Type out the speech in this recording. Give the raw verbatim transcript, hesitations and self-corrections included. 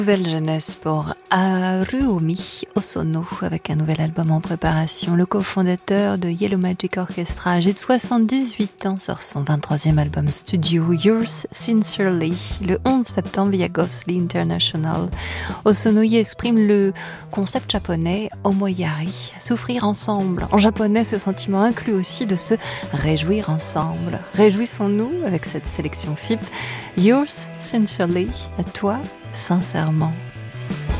Nouvelle jeunesse pour Haruomi Hosono avec un nouvel album en préparation. Le cofondateur de Yellow Magic Orchestra, âgé de soixante-dix-huit ans, sort son vingt-troisième album studio Yours Sincerely le onze septembre via Ghostly International. Hosono y exprime le concept japonais Omoyari, souffrir ensemble. En japonais, ce sentiment inclut aussi de se réjouir ensemble. Réjouissons-nous avec cette sélection F I P. Yours Sincerely, à toi sincèrement.